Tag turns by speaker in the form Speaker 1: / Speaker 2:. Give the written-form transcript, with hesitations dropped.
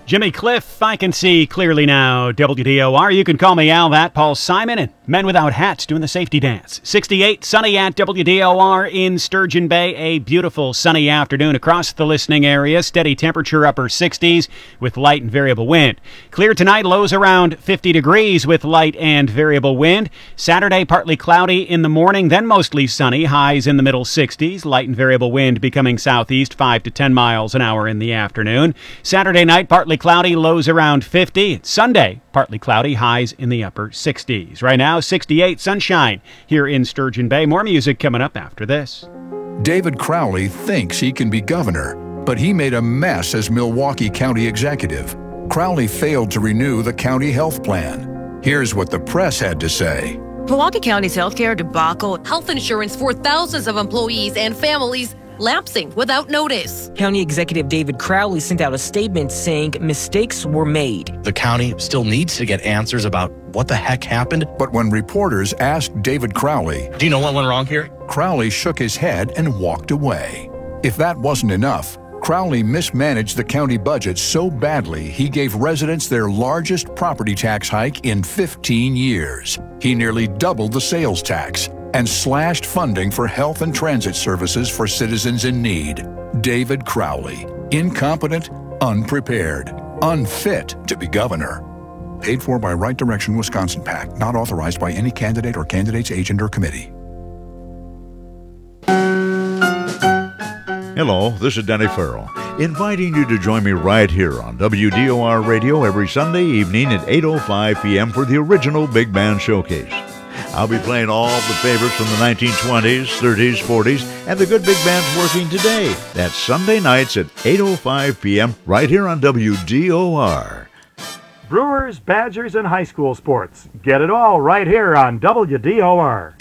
Speaker 1: Jimmy Cliff, I can see clearly now. WDOR, you can call me Al, that. Paul Simon and Men Without Hats doing the safety dance. 68, sunny at WDOR in Sturgeon Bay. A beautiful sunny afternoon across the listening area. Steady temperature, upper 60s with light and variable wind. Clear tonight, lows around 50 degrees with light and variable wind. Saturday, partly cloudy in the morning, then mostly sunny. Highs in the middle 60s. Light and variable wind becoming southeast 5 to 10 miles an hour in the afternoon. Saturday night, partly cloudy, lows around 50. Sunday, partly cloudy, highs in the upper 60s. Right now, 68, sunshine here in Sturgeon Bay. More music coming up after this.
Speaker 2: David Crowley thinks he can be governor, but he made a mess as Milwaukee County executive. Crowley failed to renew the county health plan. Here's what the press had to say.
Speaker 3: Milwaukee County's healthcare debacle.
Speaker 4: Health insurance for thousands of employees and families lapsing without notice.
Speaker 3: County Executive David Crowley sent out a statement saying mistakes were made.
Speaker 5: The county still needs to get answers about what the heck happened.
Speaker 2: But when reporters asked David Crowley,
Speaker 5: "Do you know what went wrong here?"
Speaker 2: Crowley shook his head and walked away. If that wasn't enough, Crowley mismanaged the county budget so badly he gave residents their largest property tax hike in 15 years. He nearly doubled the sales tax and slashed funding for health and transit services for citizens in need. David Crowley, incompetent, unprepared, unfit to be governor. Paid for by Right Direction Wisconsin PAC, not authorized by any candidate or candidate's agent or committee.
Speaker 6: Hello, this is Danny Farrell, inviting you to join me right here on WDOR Radio every Sunday evening at 8:05 p.m. for the original Big Band Showcase. I'll be playing all the favorites from the 1920s, 30s, 40s, and the good big bands working today. That's Sunday nights at 8:05 p.m. right here on WDOR.
Speaker 7: Brewers, Badgers, and high school sports. Get it all right here on WDOR.